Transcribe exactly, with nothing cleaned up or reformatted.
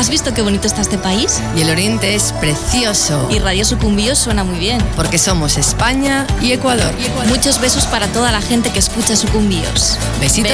¿Has visto qué bonito está este país? Y el oriente es precioso. Y Radio Sucumbíos suena muy bien. Porque somos España y Ecuador. y Ecuador. Muchos besos para toda la gente que escucha Sucumbíos. Besitos,